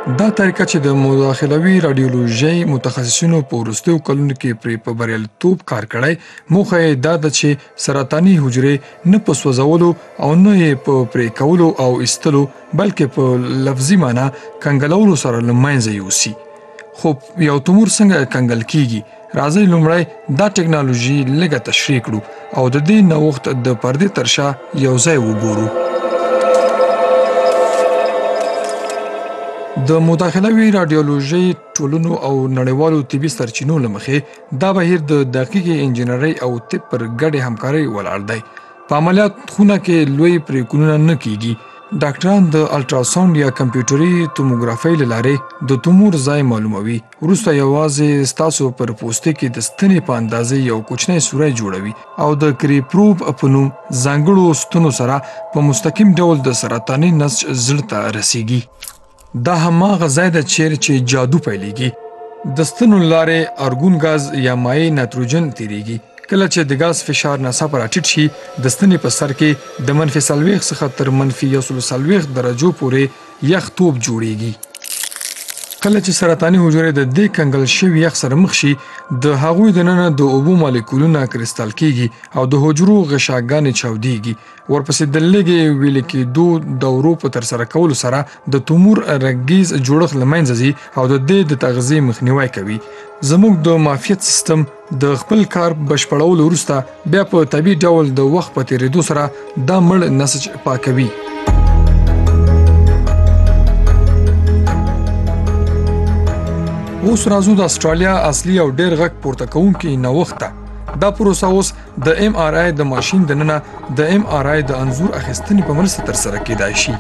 دا طریقه چې د مداخلوي رادیولوژۍ متخصصینو په وروستیو کلونو کې پرې په بریالیتوب کار کړی، موخه یې دا ده چې سرطاني حجرې نه په سوځولو او نه یې په پرې کولو او ایستلو بلکې په لفظي معنا کنګلولو سره له منځه یوسي. خو یو تومور څنګه کنګل کیږي؟ راځئ لومړی دا ټکنالوژي لږه تشریح کړو او د دې نوښت د پردې تر شا یو ځای وګورو. د مداخلوي رادیولوژۍ ټولنو او نړیوالو طبي سرچینو له مخې دا بهیر د دقیقې انجینرۍ او طب پر ګډې همکارۍ ولاړ دی. په عملیات خونه کې لوی پرېکونونه نه کیږي. ډاکټران د الټراساوند یا کمپیوټري توموګرافۍ له لارې د تومور ځای معلوموي. وروسته یوازې ستاسو پر پوستې کې د ستنې په اندازې یو کوچنی سوری جوړوي او د کریپروب په نوم ځانګړو ستنو سره په مستقیم ډول د سرطاني نسج زړه ته رسیږي. دا هماغه ځای ده چیرې چې جادو پیلېږي. د ستنو له لارې ارګون غاز یا مایع نایتروجن تیریږي. کله چې د غاز فشار ناڅاپه راټیټ شي، د ستنې په سر کې د -40 څخه تر -140 درجو پورې یخ توپ جوړیږي. کله چې سرطاني حجرې د دې کنګل شوي یخ سره مخ شي، د هغوی دننه د اوبو مالیکولونه کریستال کیږي او د حجرو غشاګانې چاودیږي. ورپسې د لږې ویلې کېدو دورو په ترسره کولو سره د تومور رګیز جوړښت له منځه ځي او د دې د تغذیې مخنیوی کوي. زموږ د معافیت سیستم د خپل کار بشپړولو وروسته بیا په طبیعي ډول د وخت په تیریدو سره دا مړ نسج پاکوي. اوس راځو د استرالیا اصلي او ډېر غږ پورته کوونکي نوښت ته. دا پروسه اوس د ایم آر آی د ماشین دننه د ایم آر آی د انځور اخیستنې په مرسته ترسره کیدای شي.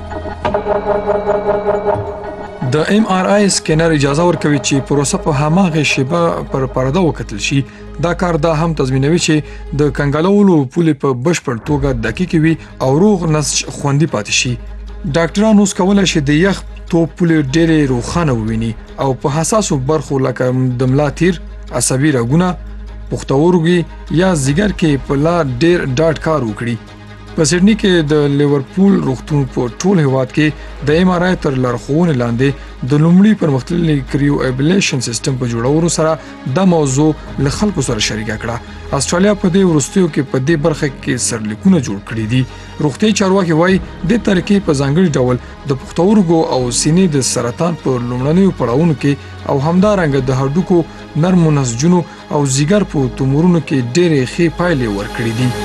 د ایم آر آی سکینر اجازه ورکوي چې پروسه په هماغه شیبه پر پرده وکتل شي. دا کار دا هم تضمینوي چې د کنګلولو پولې په بشپړ توګه دقیق وي او روغ نسج خوندي پاتې شي. ډاکټران اوس کولی شي د یخ توپ پولې ډېرې روښانه وویني او په حساسو برخو لکه د ملا تیر، عصبي رګونه، پښتورګي یا ځیګر کې په لا ډېر ډاډ کار وکړي. په سیډني کې د لیورپول روغتون په ټول هیواد کې د ایم آر آی تر لارښوونې لاندې د لومړي پرمختللي کریو ایبلیشن سیستم په جوړولو سره دا موضوع له خلکو سره شریکه کړه. استرالیا په دې وروستیو کې په دې برخه کې سرلیکونه جوړ کړي دي. روغتیايي چارواکي وایي د طریقې په ځانګړي ډول د پښتورګو او سینې د سرطان په لومړنیو پړاوونو کې او همدارنګه د هډوکو نرمو نسجونو او ځیګر په تومورونو کې ډېرې ښې پایلې ورکړي دي.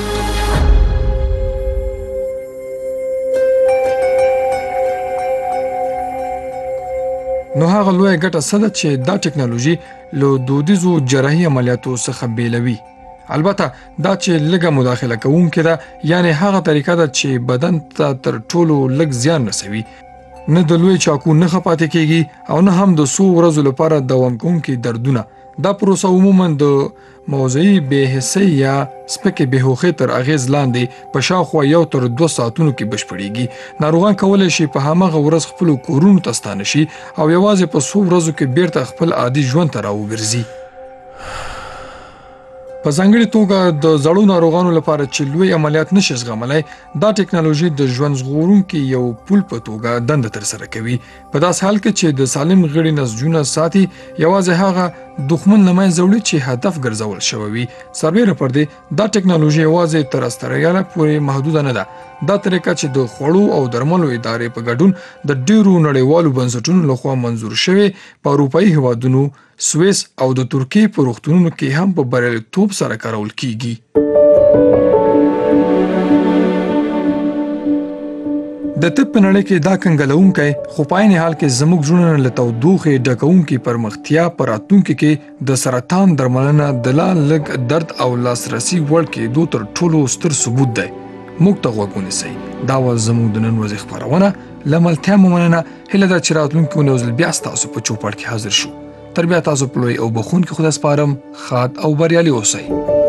نو هغه لویه ګټه څه ده چې دا ټکنالوژي له دودیزو جراحي عملیاتو څخه بیلوي. البته دا چې لږه مداخله کوونکې ده، یعنی هغه طریقه ده چې بدن ته تر ټولو لږ زیان رسوي. نه د لوی چاقو نښه پاتې کیږي او نه هم د څو ورځو لپاره دوام کوونکي دردونه. دا پروسه عموما د موضعي بېحسۍ یا سپکې بېهوښۍ تر اغېز لاندې په شاوخوا 1 تر 2 ساعتونو کې بشپړېږي. ناروغان کولی شي په هماغه ورځ خپلو کورونو ته ستانه شي او یوازې په څو ورځو کې بیرته خپل عادي ژوند ته راوګرځي. په ځانګړې توګه د زړو ناروغانو لپاره چې لوی عملیات نشي زغملی، دا ټکنالوژي د ژوند ژغورونکي یو پول په توګه دنده ترسره کوي. په داسې حال کې چې د سالم غړي نسجونه ساتي، یوازې هغه دښمن له منځه وړي چې هدف ګرځول شوی وي. سربیره پر دې دا ټکنالوژي یوازې تر استرالیا پورې محدوده نه ده. دا طریقه چې د خوړو او درملو ادارې په ګډون د ډیرو نړیوالو بنسټونو لخوا منظور شوی، په اروپایي هیوادونو، سویس او د ترکیې په روغتونونو کې هم په بریالیتوب سره کارول کیږي. د طب په نړۍ کې دا کنګلونکی خو په عین حال کې زموږ زړونه له تودوخې ډکونکي پرمختیا په راتلونکي کې د سرطان درملنه د لا لږ درد او لاسرسي وړ کېدو تر ټولو ستر ثبوت دی. موږ ته غوږ ونیسئ. دا وه زموږ د نن ورځې خپرونه. له ملتیا مو مننه. هیله ده چې راتلونکي اونۍ یو ځل بیا ستاسو په چوپړ کې حاضر شو. تر بیا تاسو په لوی او بخښونکي خدای سپارم. ښاد او بریالي اوسئ.